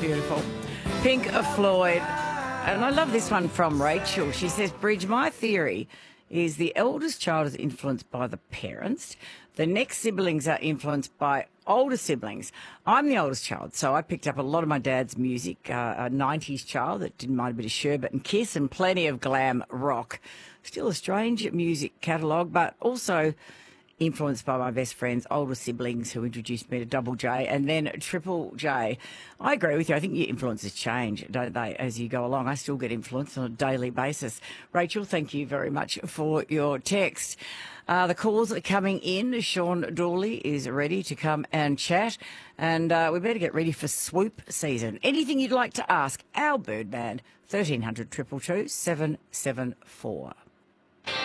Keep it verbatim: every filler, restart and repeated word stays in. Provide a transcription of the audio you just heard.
Beautiful. Pink Floyd. And I love this one from Rachel. She says, Bridge, my theory is the eldest child is influenced by the parents. The next siblings are influenced by older siblings. I'm the oldest child, so I picked up a lot of my dad's music, uh, a nineties child that didn't mind a bit of Sherbet and Kiss and plenty of glam rock. Still a strange music catalogue, but also influenced by my best friends, older siblings who introduced me to Double J and then Triple J. I agree with you. I think your influences change, don't they, as you go along. I still get influenced on a daily basis. Rachel, thank you very much for your text. Uh, the calls are coming in. Sean Dawley is ready to come and chat. And uh, we better get ready for swoop season. Anything you'd like to ask our Birdman, thirteen hundred two two two seven seven four.